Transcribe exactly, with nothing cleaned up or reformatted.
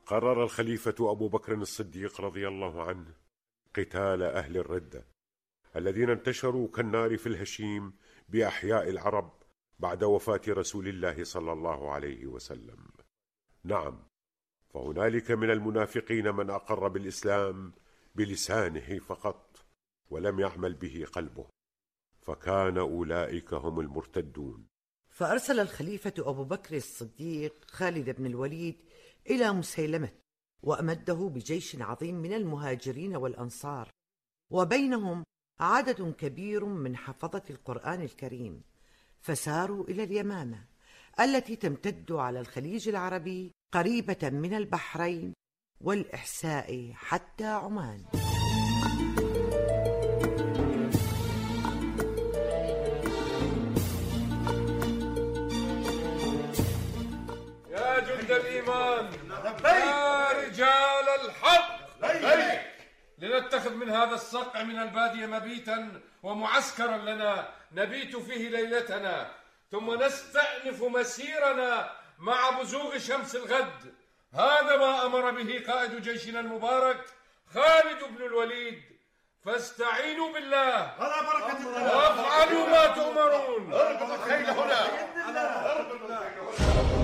قرر الخليفة أبو بكر الصديق رضي الله عنه قتال أهل الردة الذين انتشروا كالنار في الهشيم بأحياء العرب بعد وفاة رسول الله صلى الله عليه وسلم. نعم، فهنالك من المنافقين من أقر بالإسلام بلسانه فقط ولم يعمل به قلبه، فكان أولئك هم المرتدون. فأرسل الخليفة أبو بكر الصديق خالد بن الوليد إلى مسيلمة، وأمده بجيش عظيم من المهاجرين والأنصار، وبينهم عدد كبير من حفظة القرآن الكريم، فساروا إلى اليمامة التي تمتد على الخليج العربي قريبة من البحرين والإحساء حتى عمان. يا جند الإيمان، يا رجال الحق، لنتخذ من هذا الصقع من البادية مبيتا ومعسكرا لنا نبيت فيه ليلتنا، ثم نستأنف مسيرنا مع بزوغ شمس الغد. هذا ما أمر به قائد جيشنا المبارك خالد بن الوليد، فاستعينوا بالله على بركة الله وافعلوا ما تؤمرون. اربط الخيل هنا.